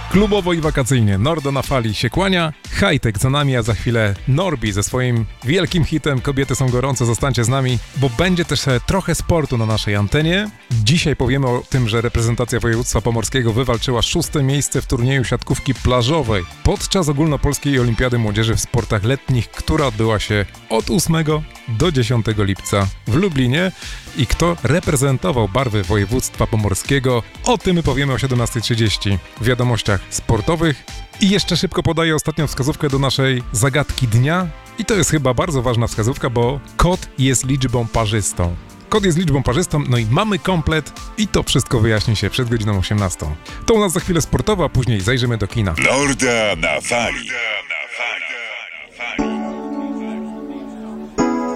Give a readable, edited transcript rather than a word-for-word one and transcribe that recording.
Klubowo i wakacyjnie Nordo na fali się kłania, Hightech za nami, a za chwilę Norbi ze swoim wielkim hitem Kobiety są gorące. Zostańcie z nami, bo będzie też trochę sportu na naszej antenie. Dzisiaj powiemy o tym, że reprezentacja województwa pomorskiego wywalczyła 6. miejsce w turnieju siatkówki plażowej podczas ogólnopolskiej olimpiady młodzieży w sportach letnich, która odbyła się od 8 do 10 lipca w Lublinie. I kto reprezentował barwy województwa pomorskiego, o tym powiemy o 17:30 w wiadomościach sportowych. I jeszcze szybko podaję ostatnią wskazówkę do naszej zagadki dnia. I to jest chyba bardzo ważna wskazówka, bo kod jest liczbą parzystą. Kod jest liczbą parzystą, no i mamy komplet i to wszystko wyjaśni się przed godziną 18. To u nas za chwilę sportowa, a później zajrzymy do kina. Norda na fali.